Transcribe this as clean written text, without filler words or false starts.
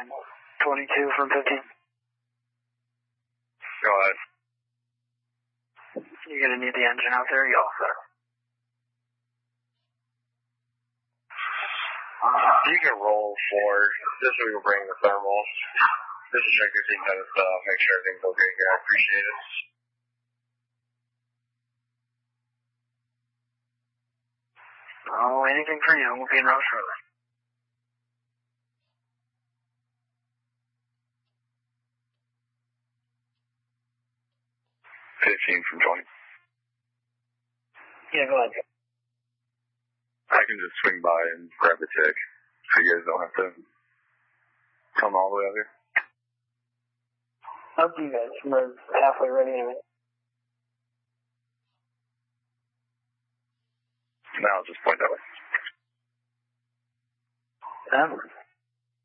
22 from 15. Go ahead. You're going to need the engine out there, you all set? You can roll forward, just so we can bring the thermals. Just to check your seat and stuff, make sure everything's okay here. I appreciate it. Oh, anything for you. We'll be in route shortly. From 20. Yeah, go ahead. I can just swing by and grab the tick, so you guys don't have to come all the way out here. Up to you guys. We're halfway ready anyway. Now I'll just point that way. Yeah.